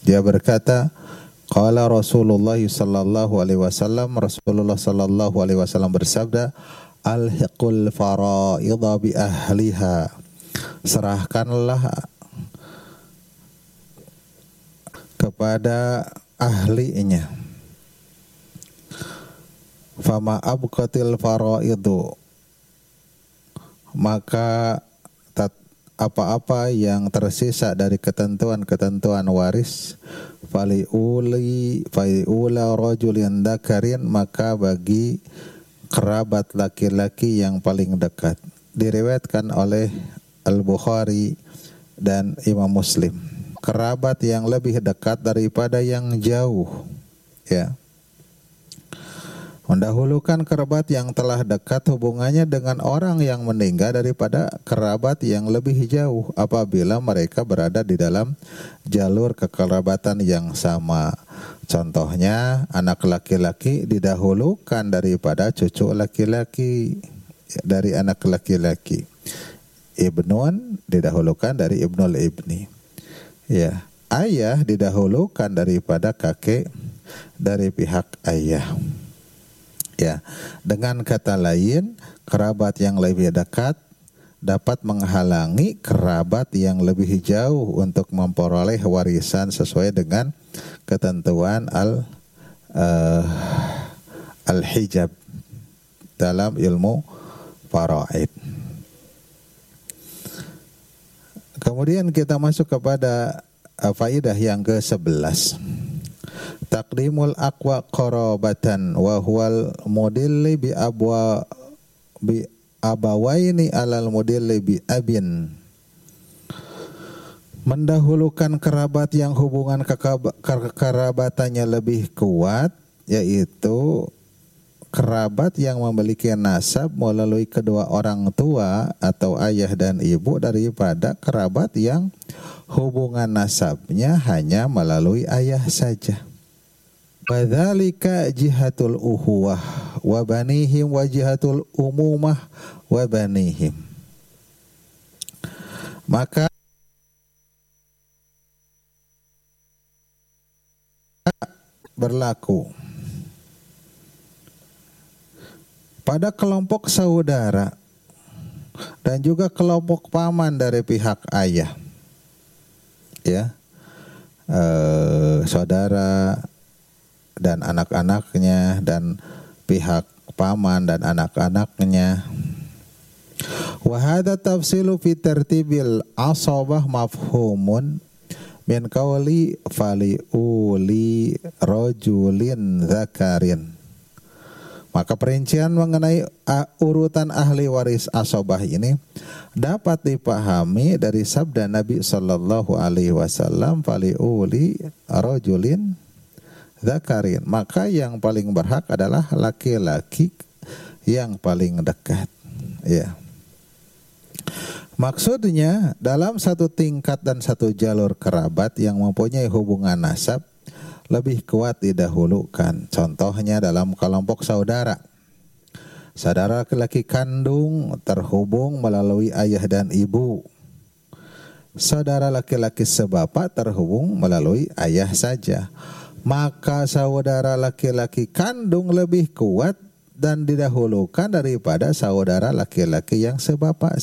Dia berkata, qala Rasulullah sallallahu alaihi wasallam, Rasulullah sallallahu alaihi wasallam bersabda, alhiqul faraidha bi ahliha. Serahkanlah kepada ahlinya. Fama abqatil faraidu, maka apa-apa yang tersisa dari ketentuan-ketentuan waris, faliula rajulin dzakarin, maka bagi kerabat laki-laki yang paling dekat. Diriwayatkan oleh Al-Bukhari dan Imam Muslim. Kerabat yang lebih dekat daripada yang jauh, ya. Mendahulukan kerabat yang telah dekat hubungannya dengan orang yang meninggal daripada kerabat yang lebih jauh apabila mereka berada di dalam jalur kekerabatan yang sama. Contohnya, anak laki-laki didahulukan daripada cucu laki-laki dari anak laki-laki. Ibnun didahulukan dari ibnul ibni. Ya, ayah didahulukan daripada kakek dari pihak ayah. Ya, dengan kata lain, kerabat yang lebih dekat dapat menghalangi kerabat yang lebih jauh untuk memperoleh warisan sesuai dengan ketentuan al-hijab dalam ilmu faraid. Kemudian kita masuk kepada faidah yang ke-11. Taqdimul aqwa qarabatan wa huwal mudilli bi abawaini alal mudilli bi abin. Mendahulukan kerabat yang hubungan kekerabatannya lebih kuat, yaitu kerabat yang memiliki nasab melalui kedua orang tua atau ayah dan ibu daripada kerabat yang hubungan nasabnya hanya melalui ayah saja. Wadzalika jihatul uhuwah wa banihim wa jihatul umumah wa banihim. Maka berlaku pada kelompok saudara dan juga kelompok paman dari pihak ayah, ya, saudara dan anak-anaknya dan pihak paman dan anak-anaknya. Wa hadza tafsilu fi tartibil asabah mafhumun min qawli fali uli rajulin dzakarin. Maka perincian mengenai urutan ahli waris asabah ini dapat dipahami dari sabda Nabi sallallahu alaihi wasallam, fali uli rajulin dzakarin. Maka yang paling berhak adalah laki-laki yang paling dekat, ya. Maksudnya dalam satu tingkat dan satu jalur kerabat yang mempunyai hubungan nasab lebih kuat didahulukan. Contohnya dalam kelompok saudara. Saudara laki-laki kandung terhubung melalui ayah dan ibu. Saudara laki-laki sebapak terhubung melalui ayah saja. Maka saudara laki-laki kandung lebih kuat dan didahulukan daripada saudara laki-laki yang sebapak